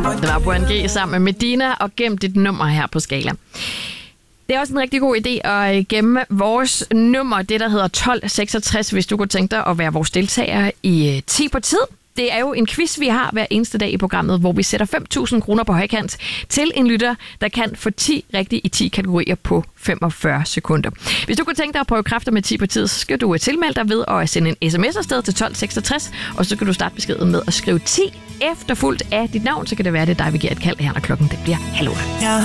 Det var Brian G. sammen med Medina og gem dit nummer her på Skala. Det er også en rigtig god idé at gemme vores nummer, det der hedder 1266, hvis du kunne tænke dig at være vores deltager i 10 på tid. Det er jo en quiz, vi har hver eneste dag i programmet, hvor vi sætter 5.000 kroner på højkant til en lytter, der kan få 10 rigtigt i 10 kategorier på 45 sekunder. Hvis du kunne tænke dig at prøve kræfter med 10 på tid, så skal du tilmelde dig ved at sende en sms afsted til 1266, og så kan du starte beskeden med at skrive 10 efterfulgt af dit navn, så kan det være, det er dig, vi giver et kald her, når klokken det bliver 7:30.